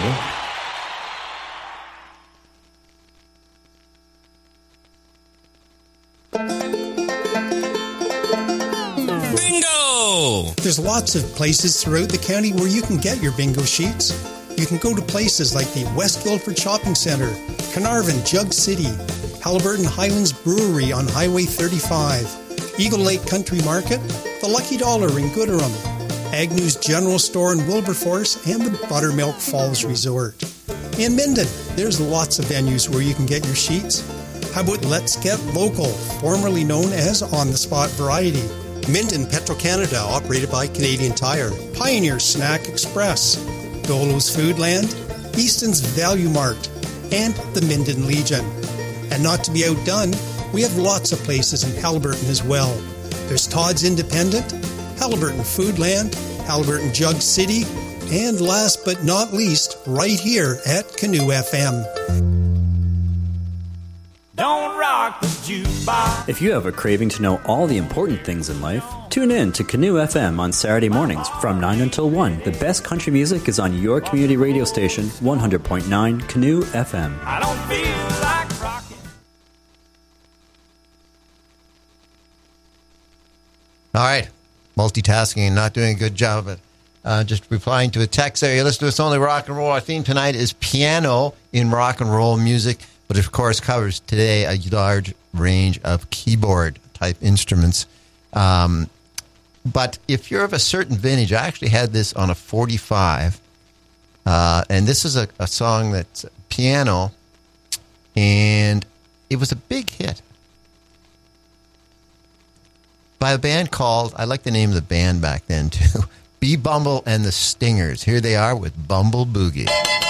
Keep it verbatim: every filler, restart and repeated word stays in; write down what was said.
Bingo! There's lots of places throughout the county where you can get your bingo sheets. You can go to places like the West Guildford Shopping Centre, Carnarvon Jug City, Haliburton Highlands Brewery on Highway thirty-five, Eagle Lake Country Market, the Lucky Dollar in Gooderham, Agnew's General Store in Wilberforce, and the Buttermilk Falls Resort. In Minden, there's lots of venues where you can get your sheets. How about Let's Get Local, formerly known as On the Spot Variety? Minden Petro-Canada, operated by Canadian Tire. Pioneer Snack Express. Dolo's Foodland. Easton's Value Mart. And the Minden Legion. And not to be outdone, we have lots of places in Haliburton as well. There's Todd's Independent, Haliburton Foodland, Haliburton Jug City, and last but not least, right here at Canoe F M. Don't rock the jukebox. If you have a craving to know all the important things in life, tune in to Canoe F M on Saturday mornings from nine until one. The best country music is on your community radio station, one hundred point nine Canoe F M. I don't feel like rocking. All right. Multitasking and not doing a good job of it. Uh, just replying to a text there. You listen to It's Only Rock and Roll. Our theme tonight is piano in rock and roll music, but of course covers today a large range of keyboard-type instruments. Um, but if you're of a certain vintage, I actually had this on a forty-five, uh, and this is a, a song that's piano, and it was a big hit by a band called, I like the name of the band back then too, B. Bumble and the Stingers. Here they are with Bumble Boogie.